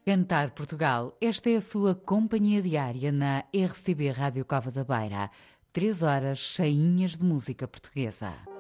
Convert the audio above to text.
Cantar Portugal, esta é a sua companhia diária na RCB Rádio Cova da Beira. 3 horas cheinhas de música portuguesa.